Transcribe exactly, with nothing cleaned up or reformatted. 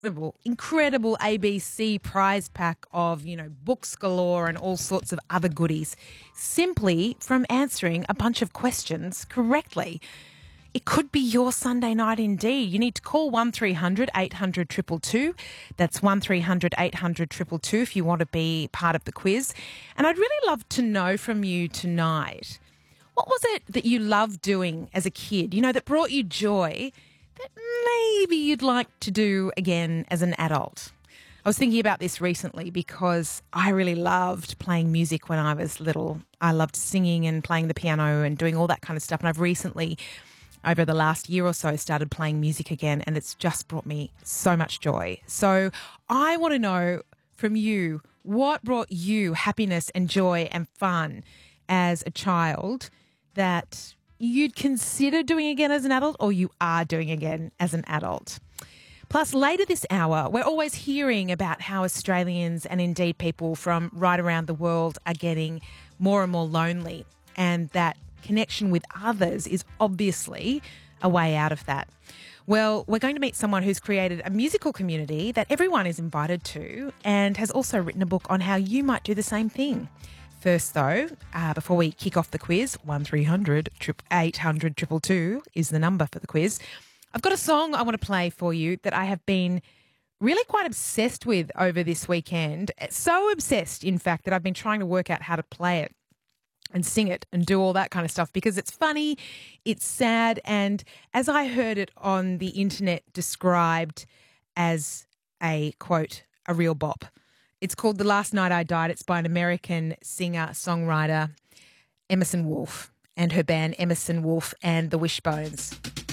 incredible, incredible A B C prize pack of, you know, books galore and all sorts of other goodies simply from answering a bunch of questions correctly. It could be your Sunday night indeed. You need to call one three hundred eight hundred two two two. That's one three hundred eight hundred two two two if you want to be part of the quiz. And I'd really love to know from you tonight, what was it that you loved doing as a kid, you know, that brought you joy that maybe you'd like to do again as an adult? I was thinking about this recently because I really loved playing music when I was little. I loved singing and playing the piano and doing all that kind of stuff. And I've recently, over the last year or so, started playing music again, and it's just brought me so much joy. So I want to know from you, what brought you happiness and joy and fun as a child that you'd consider doing again as an adult, or you are doing again as an adult? Plus, later this hour, we're always hearing about how Australians and indeed people from right around the world are getting more and more lonely, and that connection with others is obviously a way out of that. Well, we're going to meet someone who's created a musical community that everyone is invited to and has also written a book on how you might do the same thing. First, though, uh, before we kick off the quiz, one three hundred eight hundred two two two is the number for the quiz. I've got a song I want to play for you that I have been really quite obsessed with over this weekend. So obsessed, in fact, that I've been trying to work out how to play it and sing it and do all that kind of stuff because it's funny, it's sad, and as I heard it on the internet described as a, quote, a real bop. It's called The Last Night I Died. It's by an American singer-songwriter, Emerson Wolf, and her band Emerson Wolf and the Wishbones.